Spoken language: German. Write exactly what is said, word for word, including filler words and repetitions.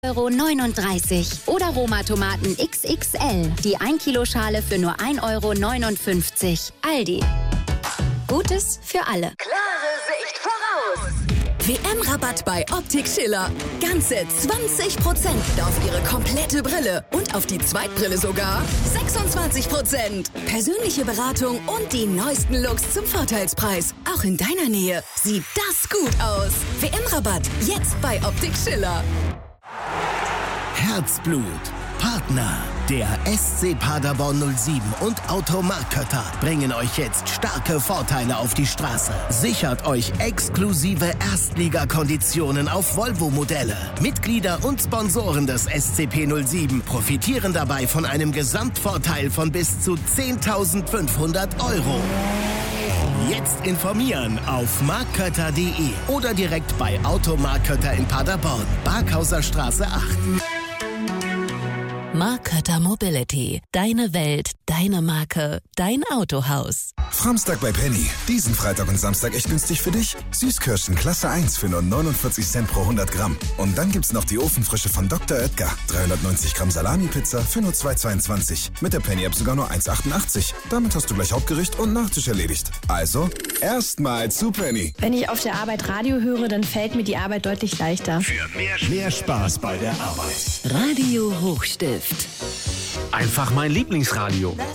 Euro neununddreißig. Oder Roma-Tomaten X X L. Die ein Kilo Schale für nur ein Euro neunundfünfzig. Aldi. Gutes für alle. Klare Sicht voraus. W M-Rabatt bei Optik Schiller. Ganze zwanzig Prozent auf Ihre komplette Brille. Und auf die Zweitbrille sogar sechsundzwanzig Prozent. Persönliche Beratung und die neuesten Looks zum Vorteilspreis. Auch in deiner Nähe sieht das gut aus. W M-Rabatt jetzt bei Optik Schiller. Herzblut. Partner. Der S C Paderborn null sieben und Automark Kötter bringen euch jetzt starke Vorteile auf die Straße. Sichert euch exklusive Erstligakonditionen auf Volvo-Modelle. Mitglieder und Sponsoren des S C P null sieben profitieren dabei von einem Gesamtvorteil von bis zu zehntausendfünfhundert Euro. Jetzt informieren auf markkötter punkt de oder direkt bei Automark Kötter in Paderborn, Barkhauser Straße acht. Mark Kötter Mobility. Deine Welt, deine Marke, dein Autohaus. Framstag bei Penny. Diesen Freitag und Samstag echt günstig für dich. Süßkirschen Klasse eins für nur neunundvierzig Cent pro hundert Gramm. Und dann gibt's noch die Ofenfrische von Doktor Oetker. dreihundertneunzig Gramm Salami-Pizza für nur zwei Euro zweiundzwanzig. Mit der Penny-App sogar nur eins Euro achtundachtzig. Damit hast du gleich Hauptgericht und Nachtisch erledigt. Also, erstmal zu Penny. Wenn ich auf der Arbeit Radio höre, dann fällt mir die Arbeit deutlich leichter. Für mehr, mehr Spaß bei der Arbeit. Radio Hochstift. Einfach mein Lieblingsradio.